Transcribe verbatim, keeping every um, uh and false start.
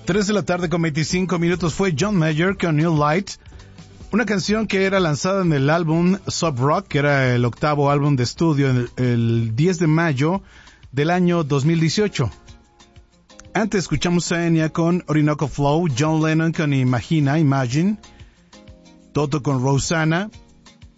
tres de la tarde con veinticinco minutos fue John Mayer con New Light, una canción que era lanzada en el álbum Sub Rock, que era el octavo álbum de estudio, el, el diez de mayo del año dos mil dieciocho. Antes escuchamos a Enya con Orinoco Flow, John Lennon con Imagina, Imagine, Toto con Rosanna,